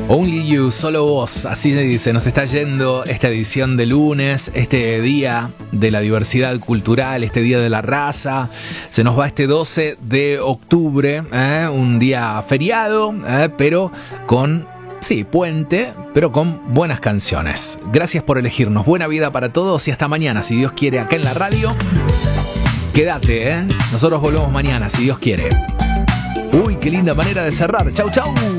Only You, solo vos, así se nos está yendo esta edición de lunes, este día de la diversidad cultural, este día de la raza. Se nos va este 12 de octubre, un día feriado, pero con, sí, puente, pero con buenas canciones. Gracias por elegirnos, buena vida para todos y hasta mañana, si Dios quiere, acá en la radio. Quédate, nosotros volvemos mañana, si Dios quiere. Uy, qué linda manera de cerrar. Chau, chau.